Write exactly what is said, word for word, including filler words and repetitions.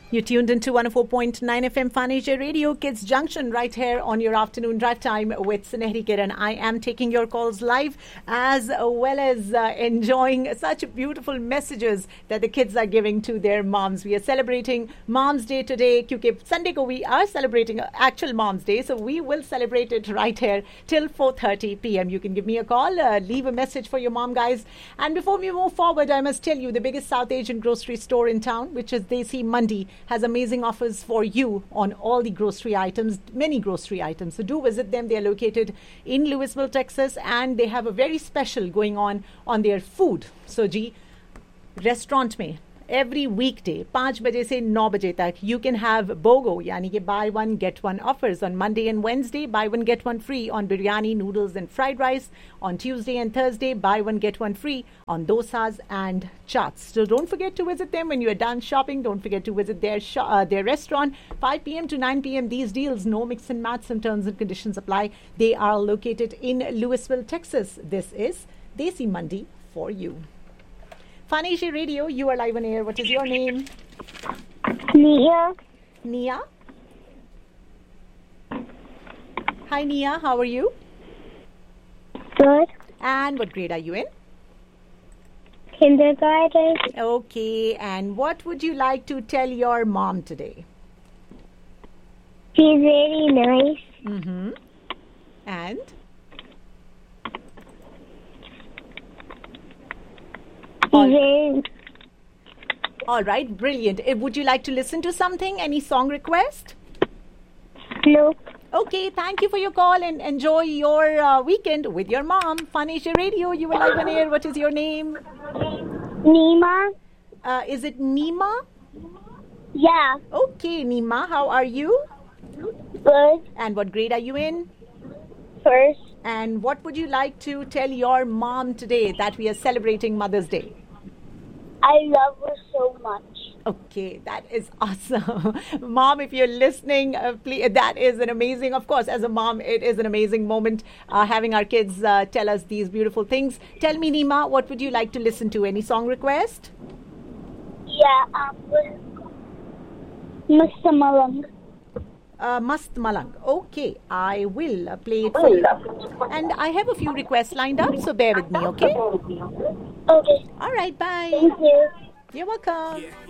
You're tuned into one oh four point nine F M Faneja Radio, Kids Junction, right here on your afternoon drive time with Sunehri Kiran. I am taking your calls live as well as uh, enjoying such beautiful messages that the kids are giving to their moms. We are celebrating Mom's Day today because Sunday ko we are celebrating actual Mom's Day, so we will celebrate it right here till four thirty p.m. You can give me a call, uh, leave a message for your mom, guys. And before we move forward, I must tell you the biggest South Asian grocery store in town, which is Desi Mandi, has amazing offers for you on all the grocery items, many grocery items. So do visit them. They are located in Louisville, Texas, and they have a very special going on on their food. So, ji, restaurant mein every weekday, five baje se nine baje tak, you can have BOGO, yani ke buy one, get one offers. On Monday and Wednesday, buy one, get one free on biryani, noodles and fried rice. On Tuesday and Thursday, buy one, get one free on dosas and chaats. So don't forget to visit them when you are done shopping. Don't forget to visit their sh- uh, their restaurant. five p.m. to nine p.m. These deals, no mix and match. Some terms and conditions apply. They are located in Louisville, Texas. This is Desi Mandi for you. Faneja Radio, you are live on air. What is your name? Nia. Nia? Hi, Nia. How are you? Good. And what grade are you in? Kindergarten. Okay. And what would you like to tell your mom today? She's very nice. Mm-hmm. And? She's very... All right. Brilliant. Uh, Would you like to listen to something? Any song request? No. Okay. Thank you for your call and enjoy your uh, weekend with your mom. Faneja Radio, you are live on air. What is your name? Nima. Uh, is it Nima? Yeah. Okay, Nima. How are you? Good. And what grade are you in? First. And what would you like to tell your mom today that we are celebrating Mother's Day? I love her so much. Okay, that is awesome. Mom, if you're listening, uh, please, that is an amazing, of course, as a mom, it is an amazing moment uh, having our kids uh, tell us these beautiful things. Tell me, Nima, what would you like to listen to? Any song request? Yeah, um, Mister Malang. Uh, Mast Malang. Okay, I will uh, play it for you. And I have a few requests lined up, so bear with me, okay? Okay. All right, bye. Thank you. You're welcome.